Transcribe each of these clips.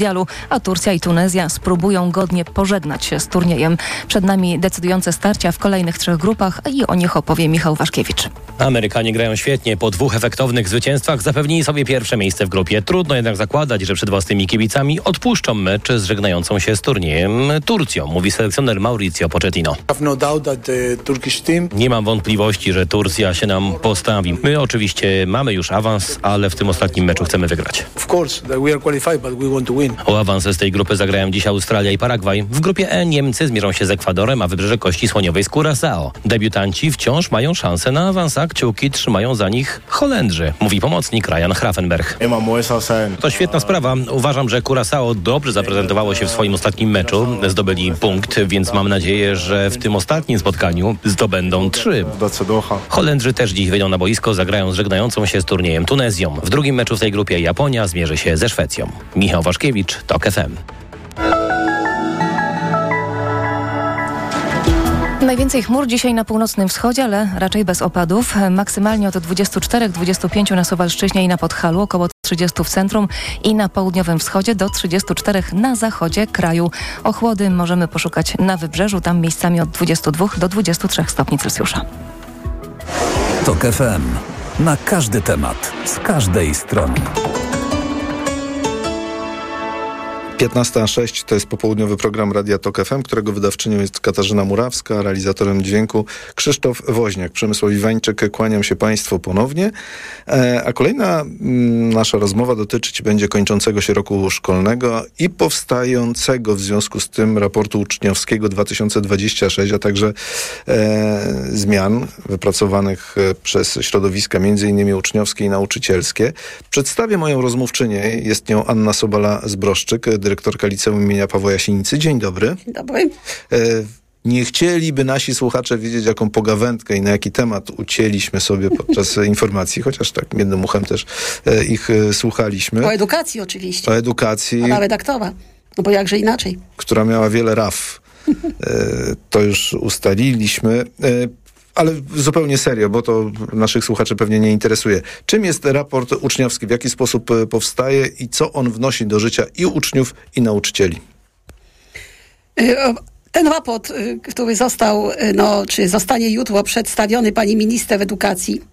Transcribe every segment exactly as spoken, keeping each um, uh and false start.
a Turcja i Tunezja spróbują godnie pożegnać się z turniejem. Przed nami decydujące starcia w kolejnych trzech grupach i o nich opowie Michał Waszkiewicz. Amerykanie grają świetnie. Po dwóch efektownych zwycięstwach zapewnili sobie pierwsze miejsce w grupie. Trudno jednak zakładać, że przed własnymi kibicami odpuszczą mecz z żegnającą się z turniejem Turcją, mówi selekcjoner Mauricio Pochettino. Nie mam wątpliwości, że Turcja się nam postawi. My oczywiście mamy już awans, ale w tym ostatnim meczu chcemy wygrać. O awans z tej grupy zagrają dziś Australia i Paragwaj. W grupie E Niemcy zmierzą się z Ekwadorem, a Wybrzeże Kości Słoniowej z Curaçao. Debiutanci wciąż mają szansę na awans, a kciuki trzymają za nich Holendrzy, mówi pomocnik Ryan Gravenberch. To świetna sprawa. Uważam, że Curaçao dobrze zaprezentowało się w swoim ostatnim meczu. Zdobyli punkt, więc mam nadzieję, że w tym ostatnim spotkaniu zdobędą trzy. Holendrzy też dziś wyjdą na boisko, zagrają z żegnającą się z turniejem Tunezją. W drugim meczu w tej grupie Japonia zmierzy się ze Szwecją. Michał Waszkiewicz, TOK F M. Najwięcej chmur dzisiaj na północnym wschodzie, ale raczej bez opadów. Maksymalnie od dwudziestu czterech do dwudziestu pięciu na Suwalszczyźnie i na Podhalu, około trzydziestu w centrum i na południowym wschodzie, do trzydziestu czterech na zachodzie kraju. Ochłody możemy poszukać na wybrzeżu, tam miejscami od dwudziestu dwóch do dwudziestu trzech stopni Celsjusza. TOK F M. Na każdy temat, z każdej strony. piętnasta sześć to jest popołudniowy program Radia TOK F M, którego wydawczynią jest Katarzyna Murawska, realizatorem dźwięku Krzysztof Woźniak. Przemysław Iwańczyk, kłaniam się Państwu ponownie. E, a kolejna m, nasza rozmowa dotyczyć będzie kończącego się roku szkolnego i powstającego w związku z tym raportu uczniowskiego dwa tysiące dwudziestego szóstego, a także e, zmian wypracowanych przez środowiska między innymi uczniowskie i nauczycielskie. Przedstawię moją rozmówczynię. Jest nią Anna Sobala-Zbroszczyk, dyrektorka Liceum imienia Pawła Jasienicy. Dzień dobry. Dzień dobry. E, nie chcieliby nasi słuchacze wiedzieć, jaką pogawędkę i na jaki temat ucięliśmy sobie podczas informacji, chociaż tak jednym uchem też e, ich e, słuchalimy. O edukacji oczywiście. O edukacji. Pana redaktora. No bo jakże inaczej. Która miała wiele raf. E, to już ustaliliśmy. E, Ale zupełnie serio, bo to naszych słuchaczy pewnie nie interesuje. Czym jest raport uczniowski? W jaki sposób powstaje i co on wnosi do życia i uczniów, i nauczycieli? Ten raport, który został, no, czy zostanie jutro przedstawiony pani minister edukacji,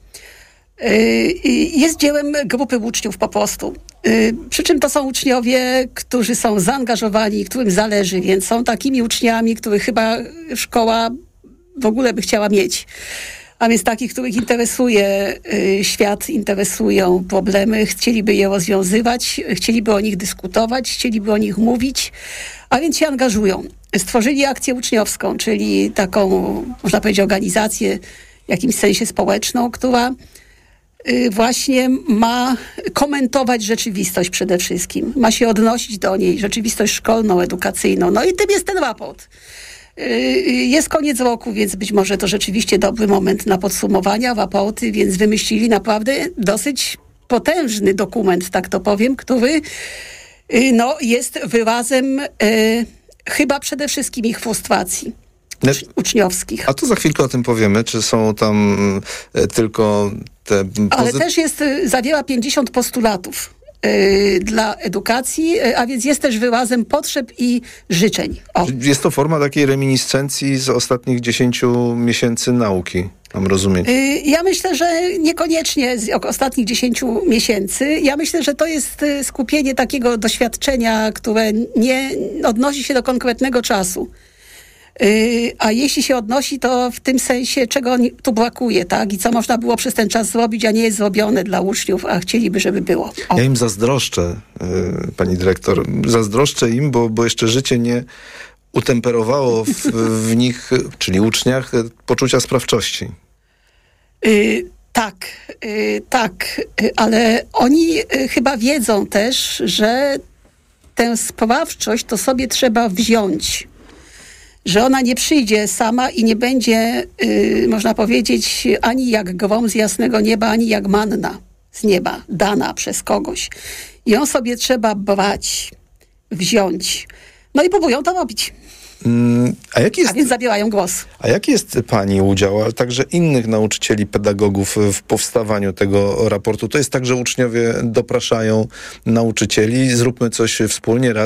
jest dziełem grupy uczniów po prostu. Przy czym to są uczniowie, którzy są zaangażowani, którym zależy, więc są takimi uczniami, których chyba szkoła w ogóle by chciała mieć. A więc takich, których interesuje y, świat, interesują problemy, chcieliby je rozwiązywać, chcieliby o nich dyskutować, chcieliby o nich mówić, a więc się angażują. Stworzyli akcję uczniowską, czyli taką, można powiedzieć, organizację w jakimś sensie społeczną, która y, właśnie ma komentować rzeczywistość przede wszystkim. Ma się odnosić do niej, rzeczywistość szkolną, edukacyjną. No i tym jest ten raport. Jest koniec roku, więc być może to rzeczywiście dobry moment na podsumowania, raporty, więc wymyślili naprawdę dosyć potężny dokument, tak to powiem, który no, jest wyrazem e, chyba przede wszystkim ich frustracji ucz- uczniowskich. A to za chwilkę o tym powiemy, czy są tam e, tylko te... Pozy- Ale też jest, zawiera pięćdziesiąt postulatów dla edukacji, a więc jest też wyrazem potrzeb i życzeń. O. Jest to forma takiej reminiscencji z ostatnich dziesięciu miesięcy nauki, mam rozumieć. Ja myślę, że niekoniecznie z ostatnich dziesięciu miesięcy. Ja myślę, że to jest skupienie takiego doświadczenia, które nie odnosi się do konkretnego czasu. A jeśli się odnosi, to w tym sensie, czego tu brakuje, tak? I co można było przez ten czas zrobić, a nie jest zrobione dla uczniów, a chcieliby, żeby było. O. Ja im zazdroszczę, yy, pani dyrektor. Zazdroszczę im, bo, bo jeszcze życie nie utemperowało w, w nich, czyli uczniach, poczucia sprawczości. Yy, tak, yy, tak, yy, ale oni yy, chyba wiedzą też, że tę sprawczość to sobie trzeba wziąć. Że ona nie przyjdzie sama i nie będzie, yy, można powiedzieć, ani jak grom z jasnego nieba, ani jak manna z nieba, dana przez kogoś. Ją sobie trzeba brać, wziąć. No i próbują to robić. A jaki jest, A więc zabierają głos. a jaki jest pani udział, ale także innych nauczycieli, pedagogów w powstawaniu tego raportu? To jest tak, że uczniowie dopraszają nauczycieli, zróbmy coś wspólnie, razem.